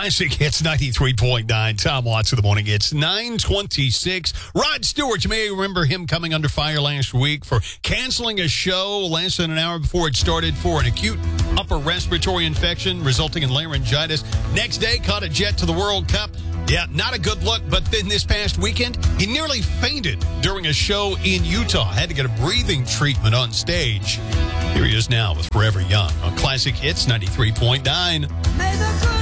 Classic Hits 93.9. Tom Watts of the morning. It's 9:26. Rod Stewart, you may remember him coming under fire last week for canceling a show less than an hour before it started for an acute upper respiratory infection resulting in laryngitis. Next day, caught a jet to the World Cup. Yeah, not a good look, but then this past weekend, he nearly fainted during a show in Utah. Had to get a breathing treatment on stage. Here he is now with Forever Young on Classic Hits 93.9.